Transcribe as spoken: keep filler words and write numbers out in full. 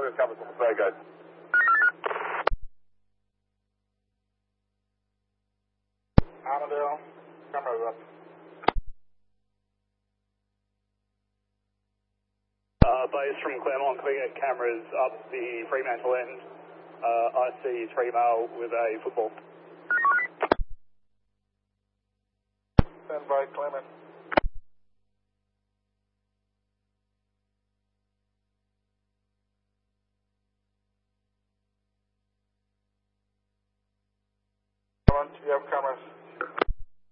Service cameras on the very good. Armadale, cameras up. Uh, base from Claremont, can we get cameras up the Fremantle end? Uh, I see three male with a football. Stand by, Clement. Clement, you have cameras.